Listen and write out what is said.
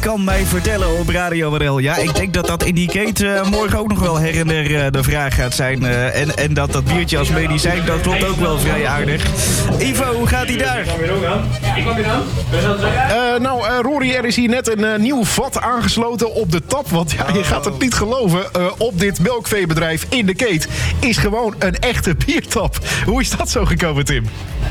kan mij vertellen op Radio WRL. Ja, ik denk dat dat in die keten morgen ook nog wel her en der de vraag gaat zijn. En dat biertje als medicijn, dat klopt ook wel vrij aardig. Ivo, hoe gaat hij daar? Ik kwam weer aan. Rory, er is hier net een nieuw vat aangesloten op de tap. Want ja, je gaat het niet geloven. Op dit melkveebedrijf in de Keet is gewoon een echte biertap. Hoe is dat zo gekomen, Tim?